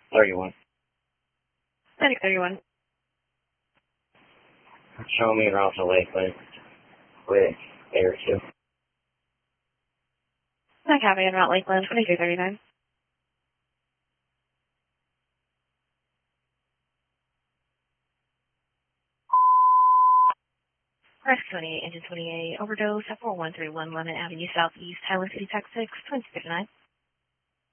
31. 3031. Show me around to Lakeland with Air 2. Not copy in Mount Lakeland, 2239. Press 28, engine 28, overdose at 4131 Lemon Avenue Southeast, Highland City, Texas, 2259.